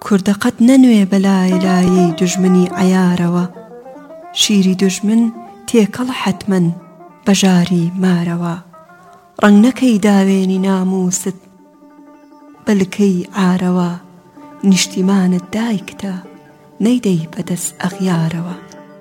کوردە قەت نەنوێ بەلای لایەی دوژمنی عەیارەوە، شیری دوژمن تێکەڵ حەتمەن بەژاری مارەوە. ڕەنگ نەکەی داوێنی ناموست بەلکەی عارەوە، نیشتیمانت دایکتە نەیدەی بەدەست ئەغیارەوە.